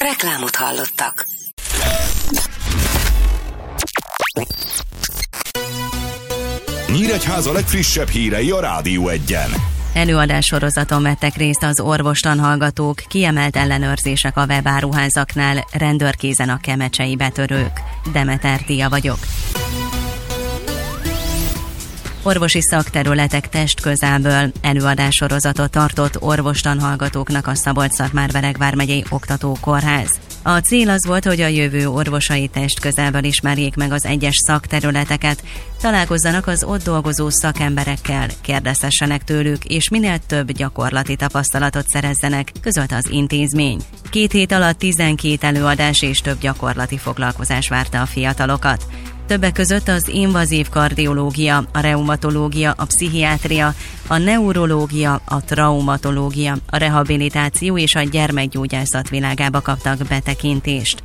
Reklámot hallottak. Nyíregyháza legfrissebb hírei a Rádió 1-en. Előadássorozaton vettek részt az orvostan hallgatók, kiemelt ellenőrzések a webáruházaknál, rendőrkézen a kemecsei betörők. Demeter Tia vagyok. Orvosi szakterületek testközelből előadássorozatot tartott orvostan hallgatóknak a Szabolcs-Szatmár-Bereg vármegyei oktatókórház. A cél az volt, hogy a jövő orvosai testközelből ismerjék meg az egyes szakterületeket, találkozzanak az ott dolgozó szakemberekkel, kérdezhessenek tőlük, és minél több gyakorlati tapasztalatot szerezzenek, közölte az intézmény. 2 hét alatt 12 előadás és több gyakorlati foglalkozás várta a fiatalokat. Többek között az invazív kardiológia, a reumatológia, a pszichiátria, a neurológia, a traumatológia, a rehabilitáció és a gyermekgyógyászat világába kaptak betekintést.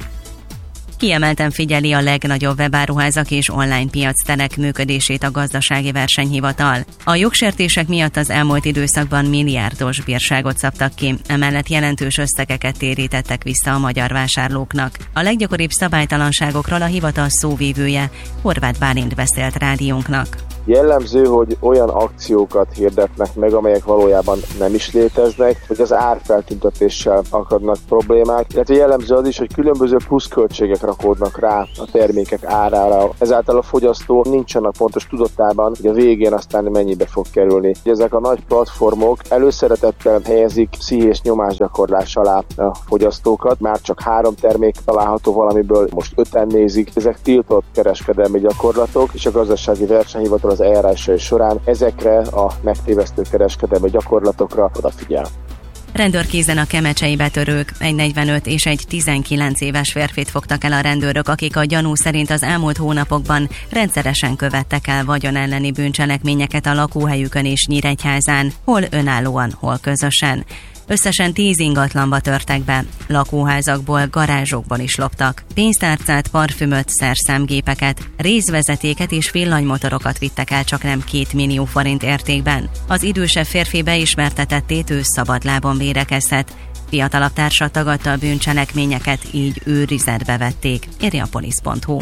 Kiemelten figyeli a legnagyobb webáruházak és online piacterek működését a Gazdasági Versenyhivatal. A jogsértések miatt az elmúlt időszakban milliárdos bírságot szabtak ki, emellett jelentős összegeket térítettek vissza a magyar vásárlóknak. A leggyakoribb szabálytalanságokról a hivatal szóvívője, Horváth Bálint beszélt rádiónknak. Jellemző, hogy olyan akciókat hirdetnek meg, amelyek valójában nem is léteznek, hogy az árfeltüntetéssel akadnak problémák, illetve jellemző az is, hogy különböző pluszköltségek rakódnak rá a termékek árára. Ezáltal a fogyasztó nincs annak pontos tudatában, hogy a végén aztán mennyibe fog kerülni. Ezek a nagy platformok előszeretettel helyezik pszichés nyomásgyakorlás alá a fogyasztókat. Már csak 3 termék található valamiből, most 5-en nézik. Ezek tiltott kereskedelmi gyakorlatok, és a Gazdasági Versenyhivatal az eljárásai során ezekre a megtévesztő kereskedelmi gyakorlatokra odafigyel. Rendőrkézen a kemecsei betörők, egy 45 és egy 19 éves férfit fogtak el a rendőrök, akik a gyanú szerint az elmúlt hónapokban rendszeresen követtek el vagyon elleni bűncselekményeket a lakóhelyükön és Nyíregyházán, hol önállóan, hol közösen. Összesen 10 ingatlanba törtek be, lakóházakból, garázsokból is loptak. Pénztárcát, parfümöt, szerszámgépeket, részvezetéket és villanymotorokat vittek el csaknem 2 millió forint értékben. Az idősebb férfi beismertetettét, ő szabadlábon védekezhet. Fiatalabb társa tagadta a bűncselekményeket, így őrizetbe vették, írja a polisz.hu.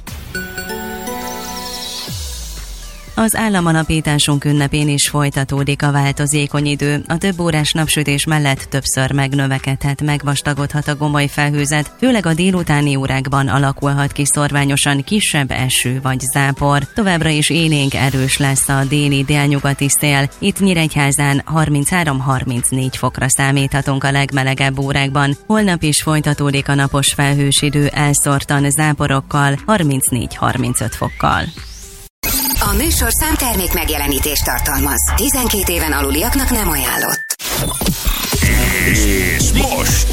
Az államalapításunk ünnepén is folytatódik a változékony idő. A több órás napsütés mellett többször megnövekedhet, megvastagodhat a gomoly felhőzet, főleg a délutáni órákban alakulhat ki szorványosan kisebb eső vagy zápor. Továbbra is élénk erős lesz a déli-délnyugati szél. Itt Nyíregyházán 33-34 fokra számíthatunk a legmelegebb órákban. Holnap is folytatódik a napos felhős idő elszórtan záporokkal, 34-35 fokkal. A műsorszám termék megjelenítést tartalmaz. 12 éven aluliaknak nem ajánlott. És most